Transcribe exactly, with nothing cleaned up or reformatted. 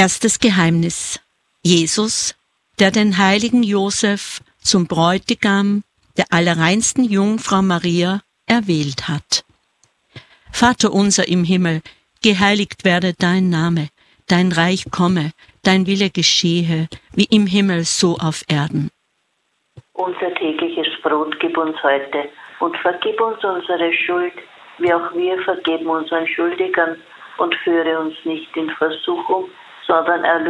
Erstes Geheimnis. Jesus, der den heiligen Josef zum Bräutigam der allerreinsten Jungfrau Maria erwählt hat. Vater unser im Himmel, geheiligt werde dein Name, dein Reich komme, dein Wille geschehe, wie im Himmel so auf Erden. Unser tägliches Brot gib uns heute und vergib uns unsere Schuld, wie auch wir vergeben unseren Schuldigern, und führe uns nicht in Versuchung, sondern erlöse